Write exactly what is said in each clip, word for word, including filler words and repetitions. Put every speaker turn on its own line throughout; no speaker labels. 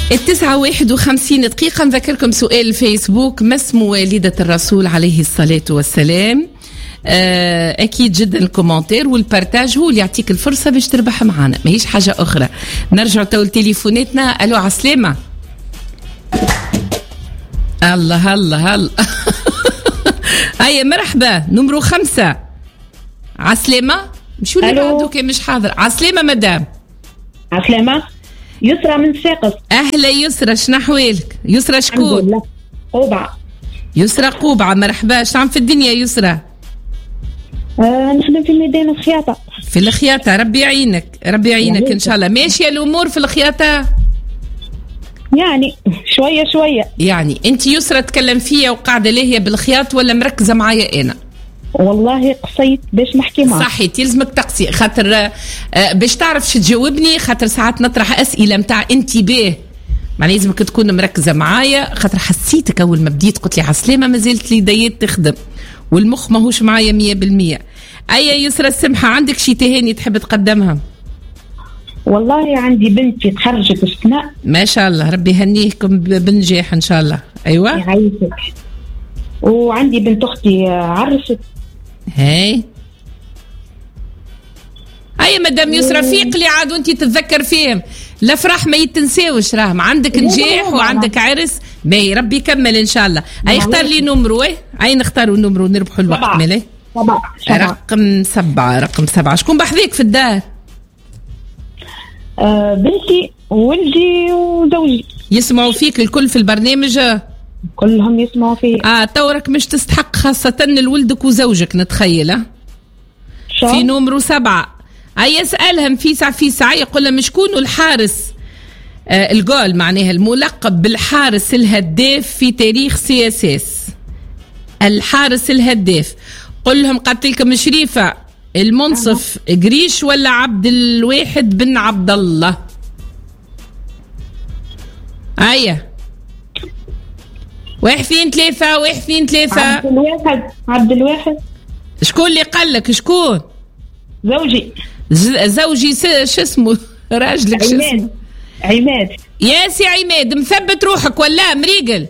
التسعة واحد وخمسين دقيقة. نذكركم سؤال الفيسبوك: ما اسم والدة الرسول عليه الصلاة والسلام؟ آه أكيد جدا الكومنتير والبارتاج هو اللي يعطيك الفرصة باش تربح معنا، ما هيش حاجة أخرى. نرجع تو لتليفوناتنا. ألو عسلامة. الله الله الله هيا مرحبا. نمرو خمسة. عسلامة. مشو اللي بعدو كي مش حاضر؟ عسلامة مدام.
عسلامة. يسرى من ساقس.
أهلا يسرى، شنو أحوالك؟ يسرى شكون؟
الحمد لله. قوبعة.
يسرى قوبعة، مرحبا. شنو عم في الدنيا يسرى؟
آه نخدم في ميدان الخياطة.
في الخياطة، ربي يعينك ربي يعينك إن شاء الله. ماشية الأمور في الخياطة؟
يعني شوية شوية. يعني
أنت يسرى تكلم فيا وقاعدة لاهية بالخياط ولا مركزة معايا أنا؟
والله قصيت باش نحكي معك.
صحيت، يلزمك تقصي خاطر آه باش تعرف شو تجاوبني، خاطر ساعات نطرح أسئلة متاع انتباه، معناها لازمك تكون مركزة معايا، خاطر حسيتك أول ما بديت قلت لي عسلامة ما زالت لي ديات تخدم والمخ ماهوش معايا مية بالمية. أيا يسرى السمحة، عندك شي تهاني تحب تقدمها؟
والله عندي بنتي تخرجت السنة.
ما شاء الله، ربي يهنيكم بالنجاح إن شاء الله. أيوة
يعيشك. وعندي بنت أختي عرست.
هاي هيا مدام يسرى فيق لي عاد وانتي تتذكر فيهم الافراح ما يتنساوش، راهم عندك نجاح وعندك عرس باهي، ربي يكمل ان شاء الله. اي اختار لي نمرو. ايه اي نختاروا نمرو نربحوا الوقت مالي.
سبعة.
رقم سبعة. رقم سبعة. شكون بحذيك في الدار؟
آه بنتي وولدي وزوجي.
يسمعوا فيك الكل في البرنامج؟
كلهم يسمعوا فيه.
اه تورك مش تستحق خاصة لولدك وزوجك نتخيل. في نمرو سبعة. أي يسألهم فيسع فيسع يقول لهم شكون الحارس آه الجول، معناها الملقب بالحارس الهداف في تاريخ سي اس اس. الحارس الهداف. قل لهم قالت لكم شريفة المنصف قريش ولا عبد الواحد بن عبد الله؟ أيه واحد اثنين ثلاثة. واحد اثنين ثلاثة.
عبد الواحد. عبد الواحد.
شكون اللي قال لك شكون؟
زوجي.
زوجي شو اسمه راجلك؟ شو اسمه؟
عماد.
يا سي عماد، مثبت روحك ولا مريقل؟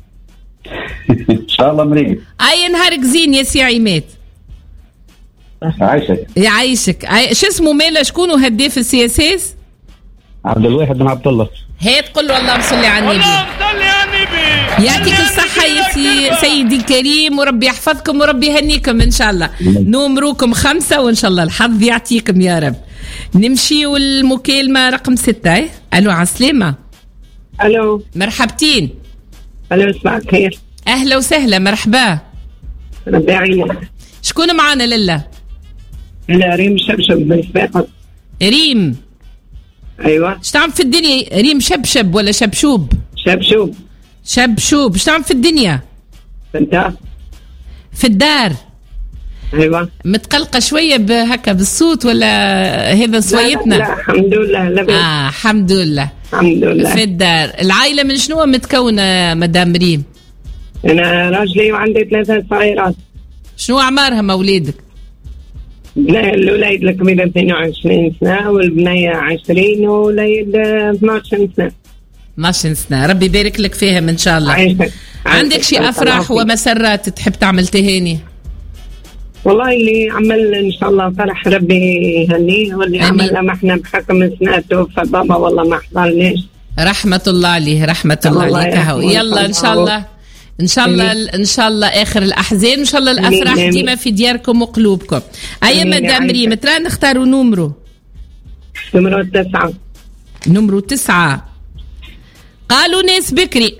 ان شاء الله مريقل.
اي نهارك زين يا سي عماد.
عايشك.
يعيشك. شو اسمه مالا شكون هداف السي اس اس؟
عبد الواحد بن عبد الله.
هي تقول له اللهم صل على النبي.
اللهم صل على النبي.
يعطيك الصحة يا سي سيدي الكريم وربي يحفظكم وربي يهنيكم ان شاء الله. نمروكم خمسة وان شاء الله الحظ يعطيكم يا رب. نمشي والمكالمة رقم ستة. الو عسلامة.
الو
مرحبتين.
الو اسمعك خير.
اهلا وسهلا مرحبا.
ربي يعينك.
شكون معنا لله؟
لا ريم شبشب من ساقس.
ريم.
ايوه.
اش تعمل في الدنيا ريم؟ شبشب ولا شبشوب؟
شبشوب.
شبشوب. اش تعمل في الدنيا؟
انت
في الدار.
ايوه.
متقلقه شويه بهكا بالصوت ولا هذا صويتنا؟
لا, لا, لا الحمد لله. لا
اه الحمد لله.
الحمد لله.
في الدار. العائله من شنو متكونه مدام ريم؟
انا راجلي وعندي ثلاثه صغيرات.
شنو اعمارهم اولادك؟
الوليد الكبير اثنين وعشرين سنه والبنيه عشرين والوليد اثناش سنه.
اثناش سنه. ربي يبارك لك فيهم ان شاء الله.
عايشك.
عندك شي افراح ومسرات تحب تعمل تهاني؟
والله اللي عمل ان شاء الله فرح ربي يهنيه، واللي عمل لما احنا بحكم سنه توفى بابا والله ما حضرناش.
رحمه الله عليه. رحمه الله, الله عليك. هو يلا ان شاء الله ان شاء الله ان شاء الله اخر الاحزان، ان شاء الله الافراح ديما في دياركم وقلوبكم. اي مدام ريم ترى نختاروا نمرو.
نمرو تسعة.
نمرو تسعة. قالوا ناس بكري.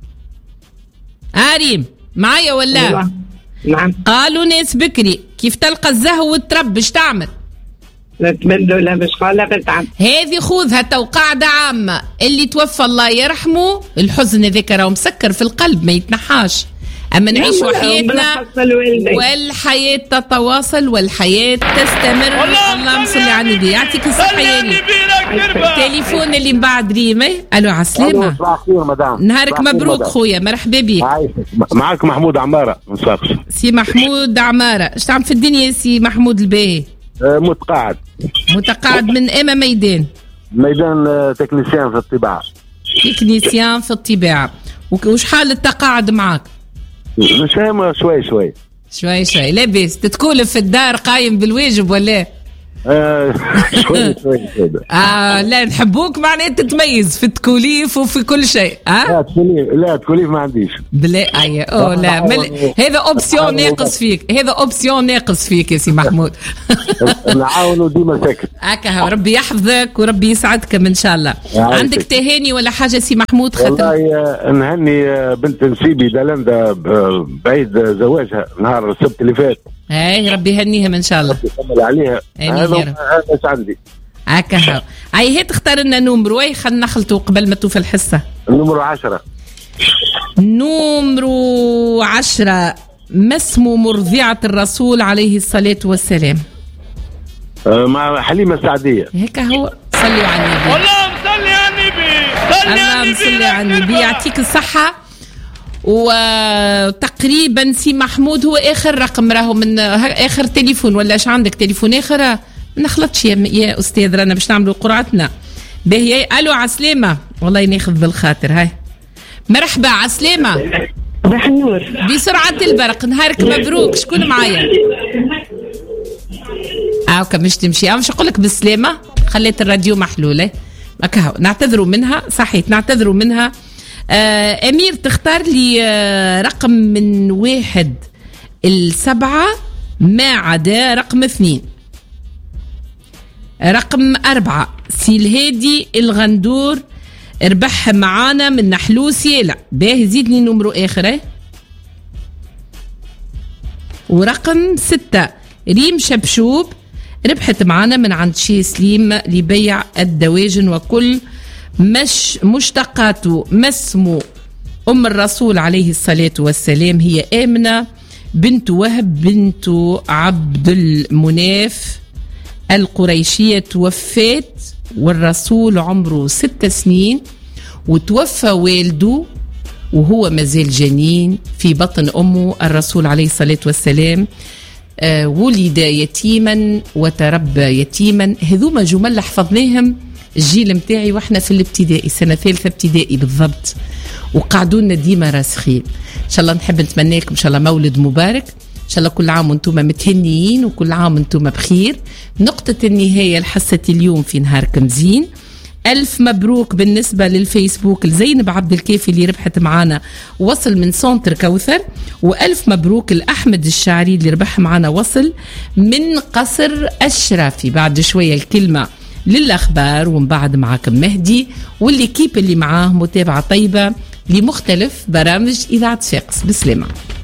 ريم معايا ولا؟
أيوة. نعم.
قالوا ناس بكري كيف تلقى الزهو والترب اش تعمل؟
لا تبدو لا باش قال بتعب.
هذه خذها تو قاعدة عامة، اللي توفى الله يرحمه الحزن ذاك راهو مسكر في القلب ما يتنحاش، أما نعيشوا حياتنا والحياة تتواصل والحياة تستمر. اللهم صل على النبي. يعطيك الصحة يا ريم. التليفون اللي من بعد ريمة. ألو عسلامة. نهارك مبروك خويا، مرحبا بك.
معك محمود عمارة من صاقس.
سي محمود عمارة، اش تعمل في الدنيا سي محمود الباهي؟
متقاعد.
متقاعد من اما ميدان؟
ميدان تكنيسيان في الطباعة.
تكنيسيان في الطباعة. وش حال التقاعد معك؟
مش فاهم شوي شوي
شوي شوي لاباس تتكولف في الدار قايم بالواجب ولا؟
آه شوي شوي شوي.
آه لا نحبوك معناه تتميز في التكوليف وفي كل شيء. آه
لا تكوليف لا تكوليف ما عنديش.
بلا أيه أوه لا مل... هذا أوبسيون ناقص فيك، هذا أوبسيون ناقص فيك يا سي محمود.
نعاونوا ديما ساكت.
هكا ربي يحفظك وربي يسعدك إن شاء الله. عندك تهاني ولا حاجة سي محمود؟ خاطر
والله نهني بنت نسيبي دالندا بعيد زواجها نهار السبت اللي فات.
اي ربي يهنيها ان شاء الله.
يكمل عليها. هذا هذا عندي.
هكا هاو. اي هي تختار لنا نومرو اي خلينا نخلطوا قبل ما توفى الحصه.
النمرو عشرة.
نومرو عشرة. ما اسم مرضعة الرسول عليه الصلاة والسلام؟
أه مع حليمة السعدية.
هيك هو. صلوا على النبي.
اللهم صل على النبي.
اللهم صل على النبي يعطيك الصحة. وتقريبا سي محمود هو اخر رقم راهو من اخر تليفون ولا ايش عندك تليفون اخر؟ ما نخلطش يا, يا استاذ رانا باش نعملوا قرعتنا. باهي الو عسلامة والله ناخذ بالخاطر. هاي مرحبا عسلامة.
صباح النور.
بسرعة البرق نهارك مبروك. شكون معايا؟ هاكا مش تمشي مش نقول لك بالسلامة خليت الراديو محلولة. هكا نعتذروا منها صحيح نعتذروا منها. آه أمير تختار لي آه رقم من واحد السبعة ما عدا رقم اثنين. رقم أربعة سي الهادي الغندور ربح معانا من نحلوس يلا. باهي زيدني نمرو آخر. ورقم ستة ريم شبشوب ربحت معانا من عند شي سليم لبيع الدواجن وكل مش مشتقاته. ما اسمه أم الرسول عليه الصلاة والسلام؟ هي آمنة بنت وهب بنت عبد المناف القريشية. توفت والرسول عمره ست سنين وتوفى والده وهو مازال جنين في بطن أمه. الرسول عليه الصلاة والسلام آه ولد يتيما وتربى يتيما. هذوما جمل حفظناهم الجيل متاعي واحنا في الابتدائي سنة ثالثة ابتدائي بالضبط وقعدونا ديما راسخين. ان شاء الله نحب نتمنى لكم ان شاء الله مولد مبارك ان شاء الله كل عام وانتم متهنيين وكل عام وانتم بخير. نقطة النهاية لحصة اليوم في نهاركم زين. ألف مبروك بالنسبة للفيسبوك لزينب عبد الكافي اللي ربحت معانا وصل من سونتر كوثر. وألف مبروك الأحمد الشعري اللي ربح معانا وصل من قصر الشرافي. بعد شوية الكلمة للأخبار ومن بعد معاكم مهدي واللي كيب اللي معاه متابعة طيبة لمختلف برامج إذاعة فاقس. بسلامة.